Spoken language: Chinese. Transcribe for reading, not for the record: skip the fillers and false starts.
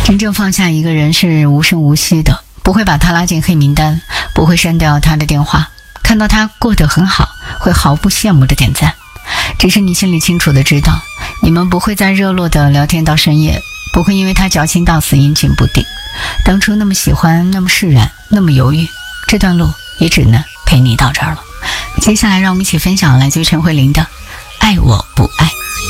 真正放下一个人是无声无息的，不会把他拉进黑名单，不会删掉他的电话，看到他过得很好，会毫不羡慕的点赞。只是你心里清楚的知道，你们不会再热络的聊天到深夜，不会因为他矫情到死阴晴不定。当初那么喜欢，那么释然，那么犹豫，这段路也只能陪你到这儿了。接下来让我们一起分享来自于陈慧琳的《爱我不爱》。